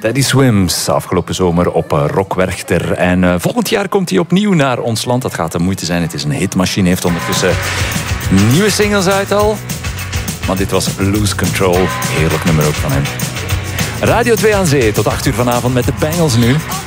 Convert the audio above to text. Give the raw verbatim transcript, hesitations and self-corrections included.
Teddy Swims, afgelopen zomer op Rock Werchter. En uh, volgend jaar komt hij opnieuw naar ons land. Dat gaat de moeite zijn. Het is een hitmachine. Heeft ondertussen nieuwe singles uit al. Maar dit was Lose Control. Heerlijk nummer ook van hem. Radio twee aan Zee. Tot acht uur vanavond met de Bangles nu.